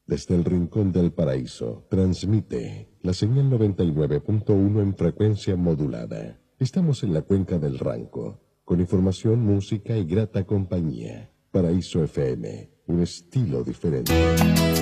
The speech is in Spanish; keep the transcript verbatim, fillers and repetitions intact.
Desde el Rincón del Paraíso, transmite la señal noventa y nueve punto uno en frecuencia modulada. Estamos en la cuenca del Ranco, con información, música y grata compañía. Paraíso F M, un estilo diferente.